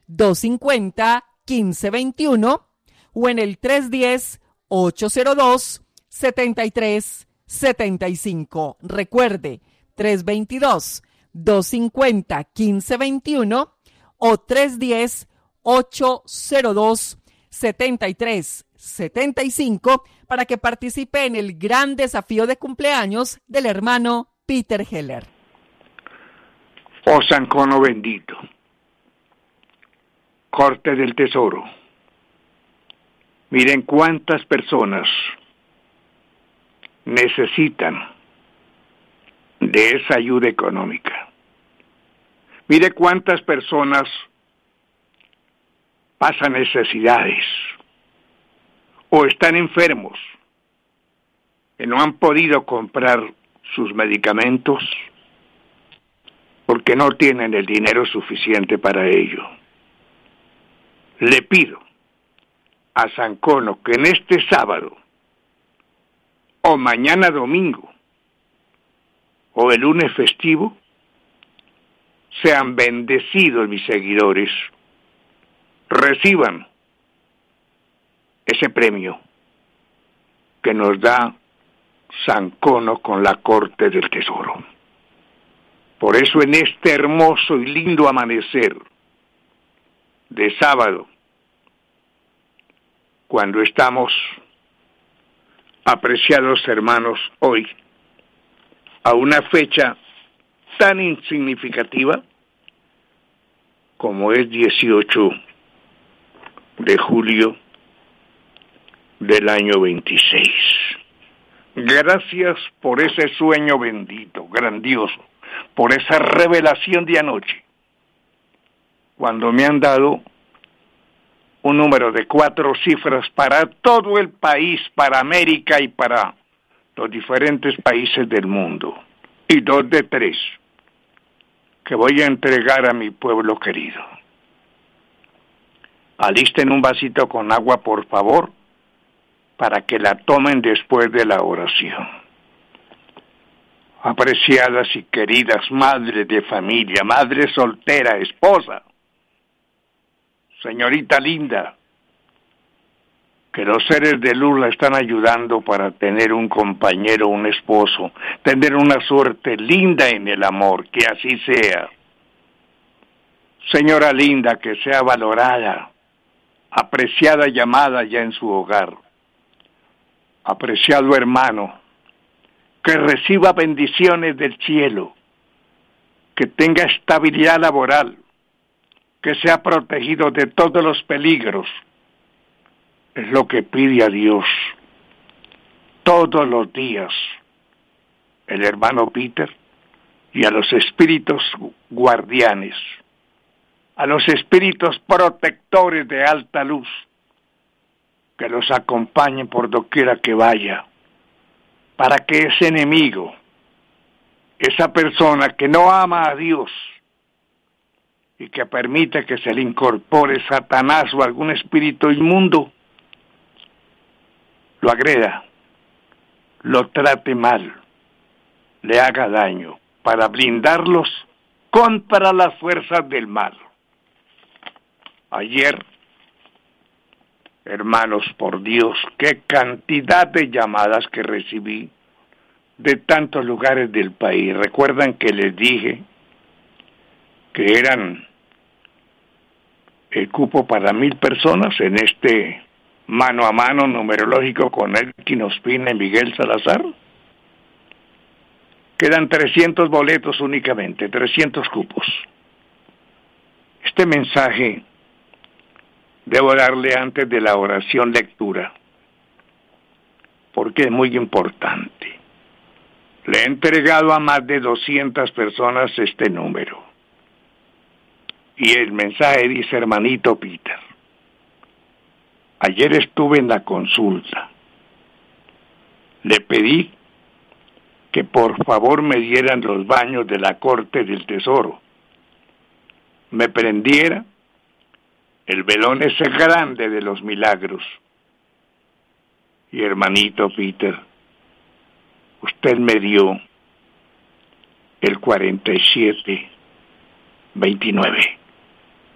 322-250-1521 o en el 310-802-7375. Recuerde, 322-250-1521 o 310-802-7375 para que participe en el gran desafío de cumpleaños del hermano Peter Heller. Oh Sancono bendito, Corte del Tesoro, miren cuántas personas necesitan de esa ayuda económica. Mire cuántas personas pasan necesidades o están enfermos que no han podido comprar sus medicamentos porque no tienen el dinero suficiente para ello. Le pido a Sancono que en este sábado o mañana domingo o el lunes festivo sean bendecidos mis seguidores, reciban ese premio que nos da Sancono con la Corte del Tesoro. Por eso en este hermoso y lindo amanecer de sábado, cuando estamos, apreciados hermanos, hoy, a una fecha tan insignificativa como es 18 de julio del año 26. Gracias por ese sueño bendito, grandioso, por esa revelación de anoche, cuando me han dado un número de 4 cifras para todo el país, para América y para los diferentes países del mundo, y 2 de 3 que voy a entregar a mi pueblo querido. Alisten un vasito con agua, por favor, para que la tomen después de la oración. Apreciadas y queridas madres de familia, madre soltera, esposa, señorita linda, que los seres de luz la están ayudando para tener un compañero, un esposo, tener una suerte linda en el amor, que así sea. Señora linda, que sea valorada, apreciada y amada ya en su hogar. Apreciado hermano, que reciba bendiciones del cielo, que tenga estabilidad laboral, que sea protegido de todos los peligros. Es lo que pide a Dios todos los días el hermano Peter, y a los espíritus guardianes, a los espíritus protectores de alta luz, que los acompañen por doquiera que vaya, para que ese enemigo, esa persona que no ama a Dios y que permite que se le incorpore Satanás o algún espíritu inmundo, lo agreda, lo trate mal, le haga daño, para blindarlos contra las fuerzas del mal. Ayer, hermanos, por Dios, qué cantidad de llamadas que recibí de tantos lugares del país. Recuerdan que les dije que eran el cupo para 1,000 personas en este mano a mano numerológico con Elkin Ospina y Miguel Salazar. Quedan 300 boletos únicamente, 300 cupos. Este mensaje debo darle antes de la oración lectura, porque es muy importante. Le he entregado a más de 200 personas este número. Y el mensaje dice: hermanito Peter, ayer estuve en la consulta. Le pedí que por favor me dieran los baños de la Corte del Tesoro. Me prendiera el velón ese grande de los milagros. Y hermanito Peter, usted me dio el 4729.